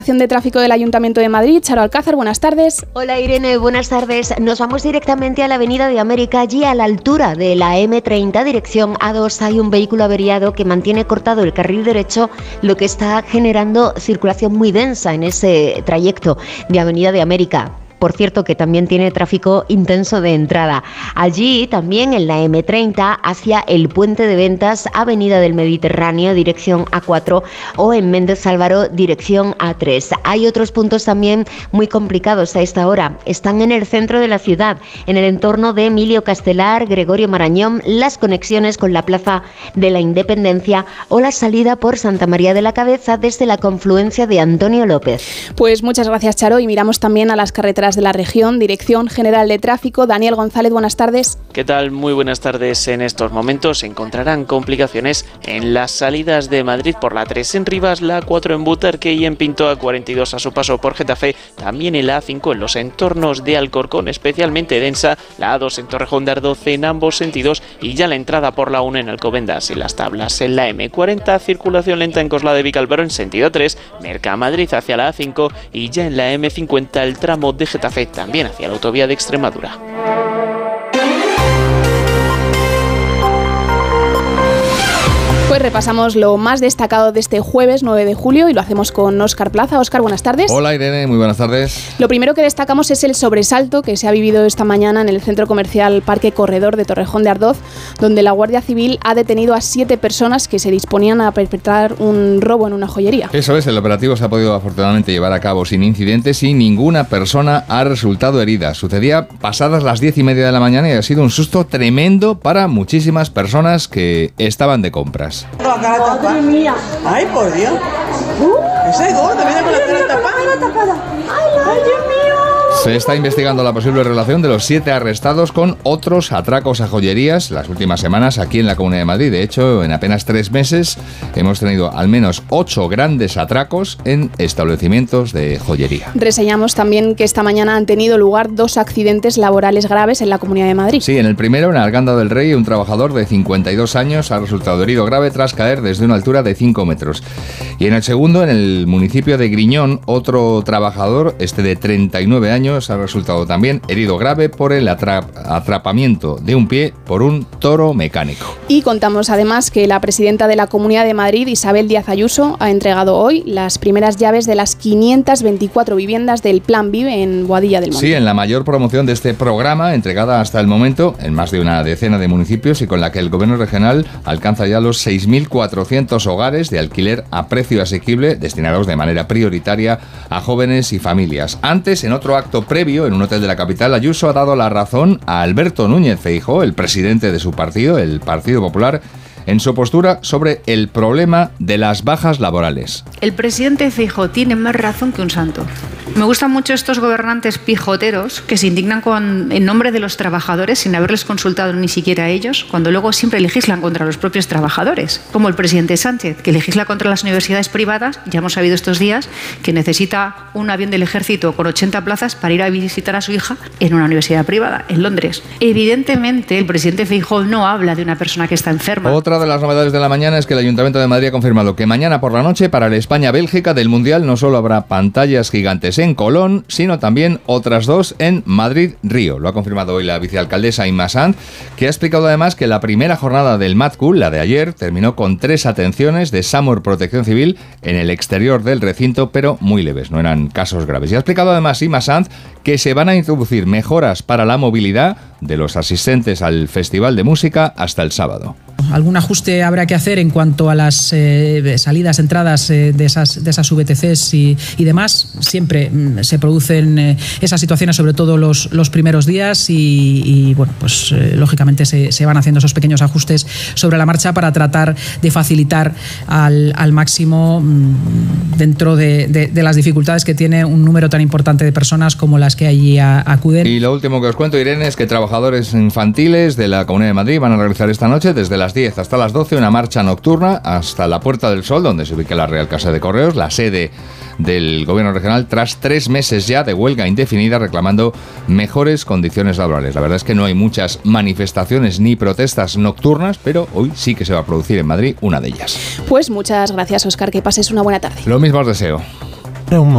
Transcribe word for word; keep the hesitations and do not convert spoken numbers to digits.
De tráfico del Ayuntamiento de Madrid, Charo Alcázar, buenas tardes. Hola Irene, buenas tardes. Nos vamos directamente a la Avenida de América. Allí a la altura de la eme treinta, dirección A dos, hay un vehículo averiado que mantiene cortado el carril derecho, lo que está generando circulación muy densa en ese trayecto de Avenida de América. Por cierto, que también tiene tráfico intenso de entrada. Allí, también en la eme treinta, hacia el Puente de Ventas, Avenida del Mediterráneo, dirección A cuatro, o en Méndez Álvaro, dirección A tres. Hay otros puntos también muy complicados a esta hora. Están en el centro de la ciudad, en el entorno de Emilio Castelar, Gregorio Marañón, las conexiones con la Plaza de la Independencia o la salida por Santa María de la Cabeza desde la confluencia de Antonio López. Pues muchas gracias, Charo, y miramos también a las carreteras de la región. Dirección General de Tráfico, Daniel González, buenas tardes. ¿Qué tal? Muy buenas tardes. En estos momentos se encontrarán complicaciones en las salidas de Madrid por la tres en Rivas, la A cuatro en Butarque y en Pinto, A cuarenta y dos a su paso por Getafe, también en la A cinco en los entornos de Alcorcón, especialmente densa, la A dos en Torrejón de Ardoz en ambos sentidos y ya la entrada por la uno en Alcobendas y Las Tablas. En la eme cuarenta, circulación lenta en Coslada de Vicálvaro en sentido tres, Mercamadrid hacia la A cinco y ya en la eme cincuenta el tramo de Getafe también hacia la autovía de Extremadura. Pues repasamos lo más destacado de este jueves nueve de julio y lo hacemos con Óscar Plaza. Óscar, buenas tardes. Hola Irene, muy buenas tardes. Lo primero que destacamos es el sobresalto que se ha vivido esta mañana en el centro comercial Parque Corredor de Torrejón de Ardoz, donde la Guardia Civil ha detenido a siete personas que se disponían a perpetrar un robo en una joyería. Eso es, el operativo se ha podido afortunadamente llevar a cabo sin incidentes y ninguna persona ha resultado herida. Sucedía pasadas las diez y media de la mañana y ha sido un susto tremendo para muchísimas personas que estaban de compras. La cara tapada. Mía. Ay, por Dios. Uh, ese gordo viene con la cara tapada. Ay, Dios mío. Se está investigando la posible relación de los siete arrestados con otros atracos a joyerías las últimas semanas aquí en la Comunidad de Madrid. De hecho, en apenas tres meses hemos tenido al menos ocho grandes atracos en establecimientos de joyería. Reseñamos también que esta mañana han tenido lugar dos accidentes laborales graves en la Comunidad de Madrid. Sí, en el primero, en Arganda del Rey, un trabajador de cincuenta y dos años ha resultado herido grave tras caer desde una altura de cinco metros. Y en el segundo, en el municipio de Griñón, otro trabajador, este de treinta y nueve años, ha resultado también herido grave por el atrap- atrapamiento de un pie por un toro mecánico. Y contamos además que la presidenta de la Comunidad de Madrid, Isabel Díaz Ayuso, ha entregado hoy las primeras llaves de las quinientas veinticuatro viviendas del Plan Vive en Boadilla del Monte. Sí, en la mayor promoción de este programa, entregada hasta el momento en más de una decena de municipios y con la que el gobierno regional alcanza ya los seis mil cuatrocientos hogares de alquiler a precio asequible destinados de manera prioritaria a jóvenes y familias. Antes, en otro acto previo, en un hotel de la capital, Ayuso ha dado la razón a Alberto Núñez Feijóo, el presidente de su partido, el Partido Popular, en su postura sobre el problema de las bajas laborales. El presidente Feijóo tiene más razón que un santo. Me gustan mucho estos gobernantes pijoteros que se indignan con, en nombre de los trabajadores sin haberles consultado ni siquiera a ellos, cuando luego siempre legislan contra los propios trabajadores, como el presidente Sánchez, que legisla contra las universidades privadas. Ya hemos sabido estos días que necesita un avión del ejército con ochenta plazas para ir a visitar a su hija en una universidad privada, en Londres. Evidentemente, el presidente Feijóo no habla de una persona que está enferma. Otra de las novedades de la mañana es que el Ayuntamiento de Madrid ha confirmado que mañana por la noche para el España-Bélgica del Mundial no solo habrá pantallas gigantes en Colón, sino también otras dos en Madrid-Río. Lo ha confirmado hoy la vicealcaldesa Inma Sanz, que ha explicado además que la primera jornada del MadCool, la de ayer, terminó con tres atenciones de SAMUR Protección Civil en el exterior del recinto, pero muy leves, no eran casos graves. Y ha explicado además Inma Sanz que se van a introducir mejoras para la movilidad de los asistentes al Festival de Música hasta el sábado. Algún ajuste habrá que hacer en cuanto a las eh, salidas, entradas eh, de esas de esas V T Cs y, y demás. Siempre mm, se producen eh, esas situaciones, sobre todo los, los primeros días y, y bueno, pues eh, lógicamente se, se van haciendo esos pequeños ajustes sobre la marcha para tratar de facilitar al, al máximo mm, dentro de, de, de las dificultades que tiene un número tan importante de personas como las que allí a, acuden. Y lo último que os cuento, Irene, es que trabajadores infantiles de la Comunidad de Madrid van a realizar esta noche desde las diez hasta las doce una marcha nocturna hasta la Puerta del Sol, donde se ubica la Real Casa de Correos, la sede del Gobierno regional, tras tres meses ya de huelga indefinida reclamando mejores condiciones laborales. La verdad es que no hay muchas manifestaciones ni protestas nocturnas, pero hoy sí que se va a producir en Madrid una de ellas. Pues muchas gracias, Óscar, que pases una buena tarde. Lo mismo os deseo.